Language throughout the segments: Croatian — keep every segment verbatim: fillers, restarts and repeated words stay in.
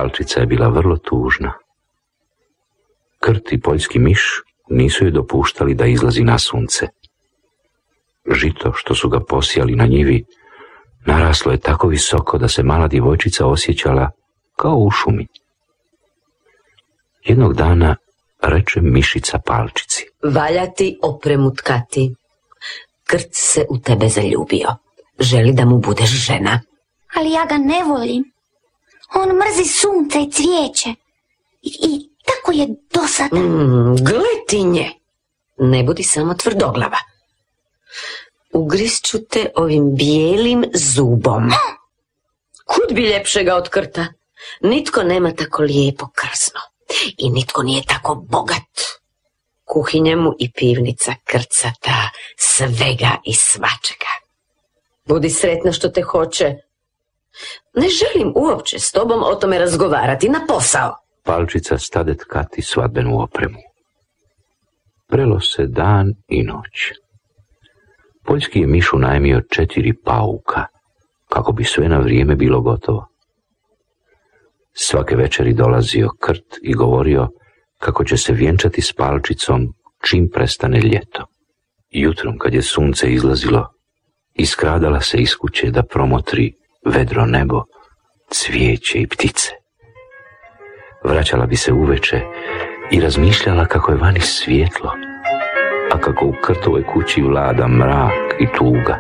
Palčica je bila vrlo tužna. Krt i poljski miš nisu joj dopuštali da izlazi na sunce. Žito što su ga posijali na njivi naraslo je tako visoko da se mala djevojčica osjećala kao u šumi. Jednog dana reče mišica Palčici: valja ti opremu tkati. Krt se u tebe zaljubio. Želi da mu budeš žena. Ali ja ga ne volim. On mrzi sunce i cvijeće. I, i tako je dosadan. Mm, gletinje. Ne budi samo tvrdoglava. Ugrišću te ovim bijelim zubom. Kud bi ljepšega od Krta? Nitko nema tako lijepo krzno. I nitko nije tako bogat. Kuhinja mu i pivnica krcata svega i svačega. Budi sretna što te hoće. Ne želim uopće s tobom o tome razgovarati. Na posao. Palčica stade tkati svadbenu opremu. Prelo se dan i noć. Poljski je miš unajmio četiri pauka, kako bi sve na vrijeme bilo gotovo. Svake večeri dolazio Krt i govorio kako će se vjenčati s Palčicom čim prestane ljeto. Jutrom, kad je sunce izlazilo, iskradala se iz kuće da promotri vedro nebo, cvijeće i ptice. Vraćala bi se uveče i razmišljala kako je vani svjetlo, a kako u Krtovoj kući vlada mrak i tuga.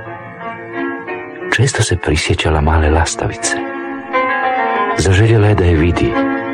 Često se prisjećala male lastavice. Zaželjela je da je vidi,